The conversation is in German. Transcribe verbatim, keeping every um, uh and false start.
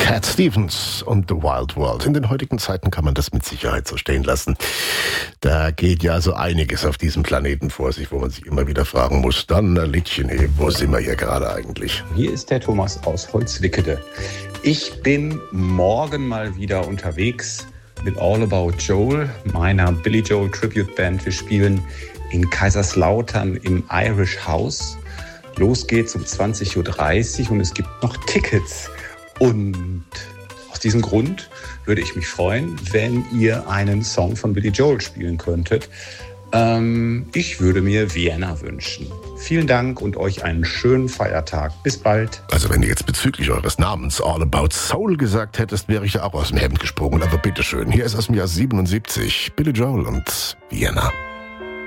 Cat Stevens und The Wild World. In den heutigen Zeiten kann man das mit Sicherheit so stehen lassen. Da geht ja so einiges auf diesem Planeten vor sich, wo man sich immer wieder fragen muss, dann, Liedchen, ey, wo sind wir hier gerade eigentlich? Hier ist der Thomas aus Holzwickede. Ich bin morgen mal wieder unterwegs mit All About Joel, meiner Billy Joel Tribute Band. Wir spielen in Kaiserslautern im Irish House. Los geht's um zwanzig Uhr dreißig und es gibt noch Tickets. Und aus diesem Grund würde ich mich freuen, wenn ihr einen Song von Billy Joel spielen könntet. Ähm, ich würde mir Vienna wünschen. Vielen Dank und euch einen schönen Feiertag. Bis bald. Also wenn du jetzt bezüglich eures Namens All About Soul gesagt hättest, wäre ich ja auch aus dem Hemd gesprungen. Aber bitteschön, hier ist aus dem Jahr siebenundsiebzig Billy Joel und Vienna.